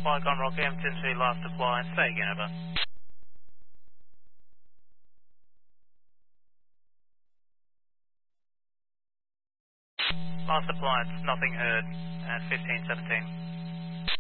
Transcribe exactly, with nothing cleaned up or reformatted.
Flycon Rocky M ten three last appliance. Say again, over. Last appliance, nothing heard at fifteen seventeen.